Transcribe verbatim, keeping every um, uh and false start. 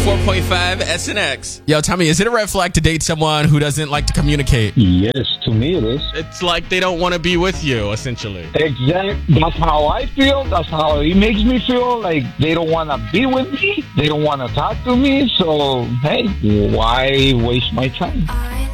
four point five S N X. Yo, Tommy, is it a red flag to date someone who doesn't like to communicate? Yes, to me it is. It's like they don't want to be with you, essentially. Exactly. That's how I feel. That's how it makes me feel. Like they don't want to be with me. They don't want to talk to me. So, hey, why waste my time?